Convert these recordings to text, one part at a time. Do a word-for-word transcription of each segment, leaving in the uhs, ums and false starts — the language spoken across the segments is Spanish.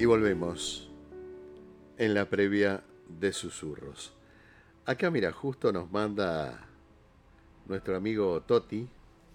Y volvemos en la previa de Susurros. Acá, mira, justo nos manda nuestro amigo Toti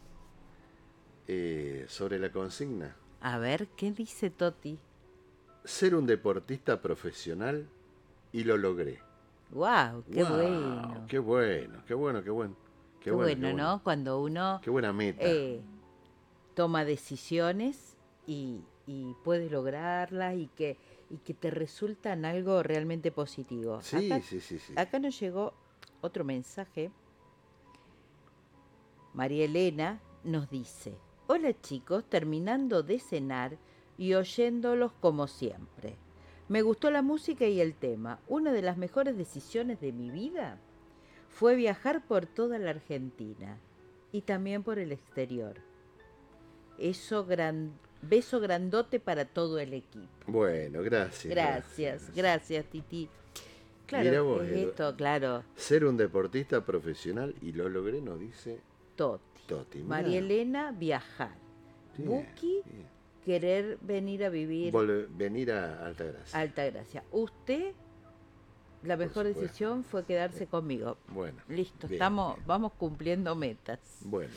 eh, sobre la consigna. A ver, ¿qué dice Toti? Ser un deportista profesional y lo logré. ¡Wow! ¡Qué ¡Wow! bueno! ¡Qué bueno! ¡Qué bueno! ¡Qué bueno! ¡Qué Qué bueno! ¡Qué bueno, bueno! ¿no? Cuando uno ¡Qué buena meta! eh, toma decisiones y, y puede lograrlas y que, y que te resultan algo realmente positivo. Sí, Acá, sí, sí, sí. acá nos llegó otro mensaje. María Elena nos dice: hola chicos, terminando de cenar y oyéndolos como siempre. Me gustó la música y el tema. Una de las mejores decisiones de mi vida fue viajar por toda la Argentina y también por el exterior. Eso gran, beso grandote para todo el equipo. Bueno, gracias, Gracias, gracias. gracias Titi. Claro, Mira vos, es Edu, esto, claro, ser un deportista profesional y lo logré, nos dice Toti. Toti. María Mira, Elena, viajar. bien, Buki, bien. querer venir a vivir Volve- venir a a Altagracia, Altagracia. Usted, la por mejor supuesto. decisión fue quedarse conmigo. Bueno, Listo, bien, estamos, bien. vamos cumpliendo metas. Bueno,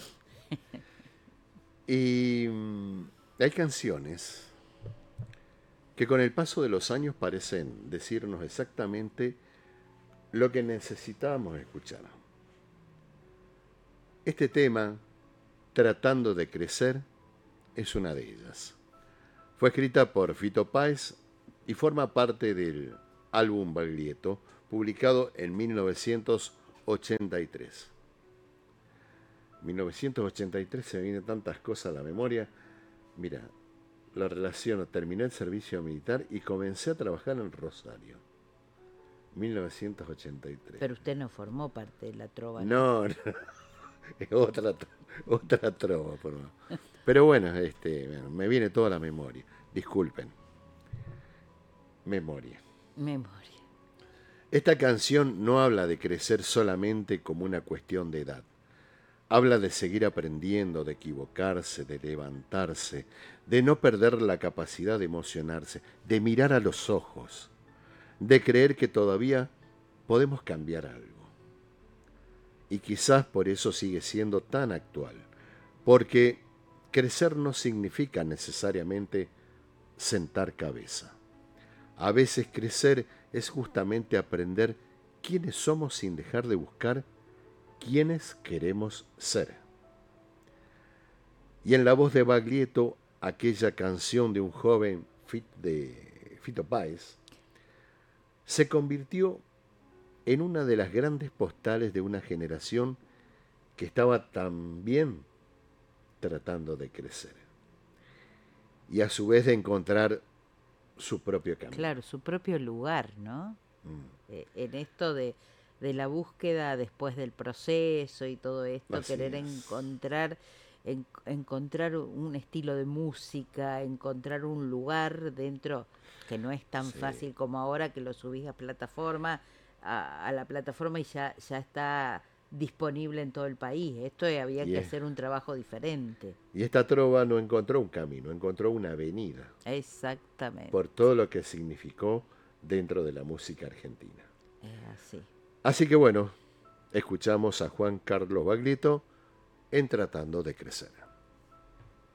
y mm, hay canciones que con el paso de los años parecen decirnos exactamente lo que necesitábamos escuchar. Este tema, Tratando de Crecer, es una de ellas. Fue escrita por Fito Páez y forma parte del álbum Baglietto, publicado en mil novecientos ochenta y tres. mil novecientos ochenta y tres se me vienen tantas cosas a la memoria. Mira, la relaciono, terminé el servicio militar y comencé a trabajar en Rosario. mil novecientos ochenta y tres. Pero usted no formó parte de la trova, ¿no? No, no, es otra, otra trova, por favor. Pero bueno, este, bueno, me viene toda la memoria. Disculpen. Memoria. Memoria. Esta canción no habla de crecer solamente como una cuestión de edad. Habla de seguir aprendiendo, de equivocarse, de levantarse, de no perder la capacidad de emocionarse, de mirar a los ojos, de creer que todavía podemos cambiar algo. Y quizás por eso sigue siendo tan actual, porque crecer no significa necesariamente sentar cabeza. A veces crecer es justamente aprender quiénes somos sin dejar de buscar quiénes queremos ser. Y en la voz de Baglietto, aquella canción de un joven fit de Fito Páez, se convirtió en una de las grandes postales de una generación que estaba también tratando de crecer y a su vez de encontrar su propio camino. Claro, su propio lugar, ¿no? Mm. Eh, en esto de, de la búsqueda después del proceso y todo esto, Así querer es. encontrar, en, encontrar un estilo de música, encontrar un lugar dentro que no es tan Sí. fácil como ahora que lo subís a plataforma, a, a la plataforma y ya, ya está disponible en todo el país. Esto había Y que es- hacer un trabajo diferente. Y esta trova no encontró un camino, encontró una avenida Exactamente. por todo lo que significó dentro de la música argentina. Es así. Así que bueno, escuchamos a Juan Carlos Baglietto en Tratando de Crecer.